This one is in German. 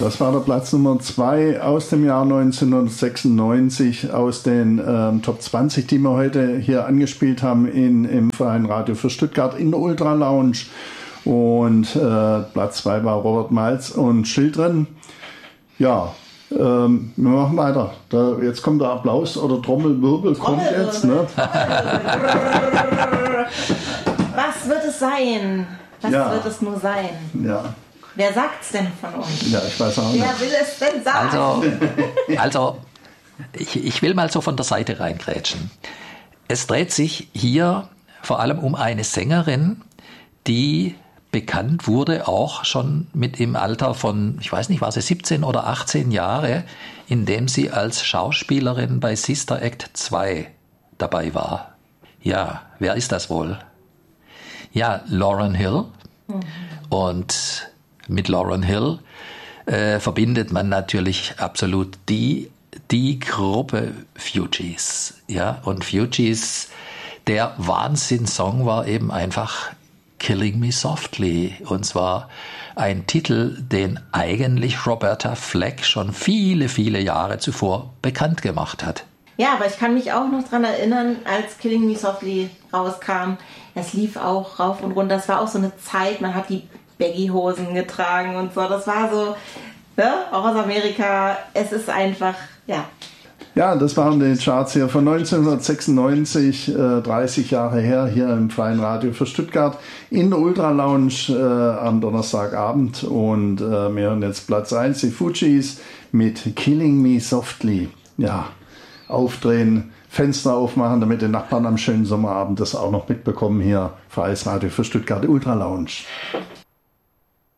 das war der Platz Nummer 2 aus dem Jahr 1996, aus den Top 20, die wir heute hier angespielt haben im Freien Radio für Stuttgart in der Ultra Lounge. Und Platz 2 war Robert Miles und Children. Ja, wir machen weiter. Jetzt kommt der Applaus oder Trommelwirbel kommt jetzt. Ne? Was wird es sein? Was wird es nur sein? Ja. Wer sagt's denn von uns? Ja, ich weiß auch nicht. Wer will es denn sagen? Also ich will mal so von der Seite reingrätschen. Es dreht sich hier vor allem um eine Sängerin, die bekannt wurde, auch schon mit im Alter von, ich weiß nicht, war sie 17 oder 18 Jahre, indem sie als Schauspielerin bei Sister Act 2 dabei war. Ja, wer ist das wohl? Ja, Lauryn Hill. Und mit Lauryn Hill verbindet man natürlich absolut die Gruppe Fugees. Ja, und Fugees, der Wahnsinnssong war eben einfach Killing Me Softly. Und zwar ein Titel, den eigentlich Roberta Flack schon viele, viele Jahre zuvor bekannt gemacht hat. Ja, aber ich kann mich auch noch daran erinnern, als Killing Me Softly rauskam, es lief auch rauf und runter. Das war auch so eine Zeit, man hat die Baggy-Hosen getragen und so. Das war so, ne? Auch aus Amerika. Es ist einfach, ja. Ja, das waren die Charts hier von 1996, 30 Jahre her, hier im Freien Radio für Stuttgart in der Ultra Lounge am Donnerstagabend. Und wir hören jetzt Platz 1, die Fugees mit Killing Me Softly. Ja, aufdrehen, Fenster aufmachen, damit die Nachbarn am schönen Sommerabend das auch noch mitbekommen hier. Freies Radio für Stuttgart, Ultra Lounge.